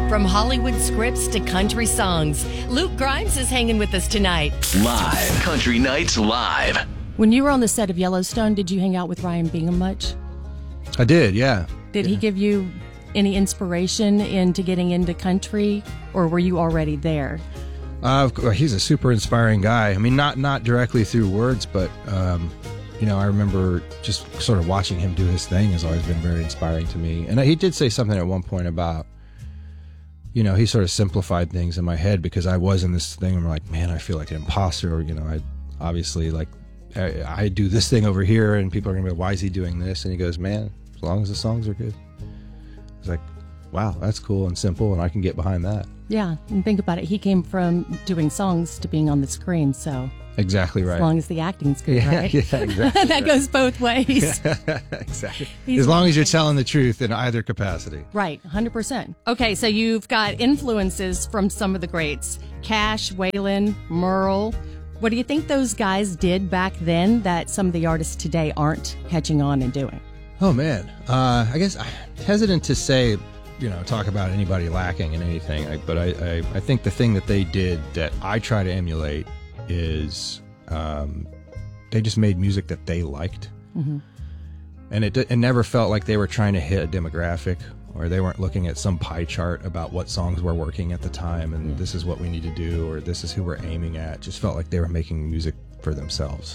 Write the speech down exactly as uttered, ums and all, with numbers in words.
From Hollywood scripts to country songs, Luke Grimes is hanging with us tonight. Live. Country Nights Live. When you were on the set of Yellowstone, did you hang out with Ryan Bingham much? I did, yeah. Did yeah. he give you any inspiration into getting into country, or were you already there? Uh, he's a super inspiring guy. I mean, not not directly through words, but, um, you know, I remember just sort of watching him do his thing has always been very inspiring to me. And he did say something at one point about, you know, he sort of simplified things in my head because I was in this thing where I'm like, man, I feel like an imposter. Or, you know, I obviously, like, I, I do this thing over here and people are going to be like, why is he doing this? And he goes, man, as long as the songs are good. I was like, wow, that's cool and simple, and I can get behind that. Yeah, and think about it. He came from doing songs to being on the screen, so... Exactly right. As long as the acting's good, yeah, right? Yeah, exactly. that right. goes both ways. Exactly. He's as long as you're telling the truth in either capacity. Right, one hundred percent. Okay, so you've got influences from some of the greats. Cash, Waylon, Merle. What do you think those guys did back then that some of the artists today aren't catching on and doing? Oh, man. Uh, I guess I'm hesitant to say, you know, talk about anybody lacking in anything. I, but I, I, I think the thing that they did that I try to emulate is um, they just made music that they liked. Mm-hmm. And it, it never felt like they were trying to hit a demographic, or they weren't looking at some pie chart about what songs were working at the time and yeah. this is what we need to do, or this is who we're aiming at. It just felt like they were making music for themselves.